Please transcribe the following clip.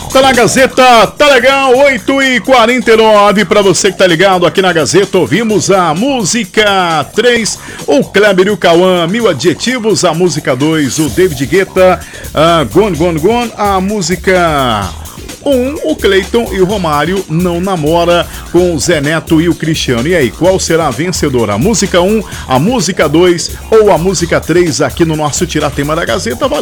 Tá na Gazeta, tá legal, 8h49, pra você que tá ligado aqui na Gazeta, ouvimos a música 3, o Kleber e o Cauã, 1000 adjetivos, a música 2, o David Guetta, Gone, Gone, Gone, a música 1, o Cleiton e o Romário, Não Namora, com o Zé Neto e o Cristiano. E aí, qual será a vencedora? A música 1, a música 2 ou a música 3 aqui no nosso Tiratema da Gazeta?